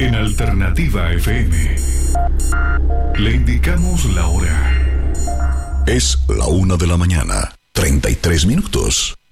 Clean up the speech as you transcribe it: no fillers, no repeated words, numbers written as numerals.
En Alternativa FM le indicamos la hora. Es la 1 de la mañana, 33 minutos.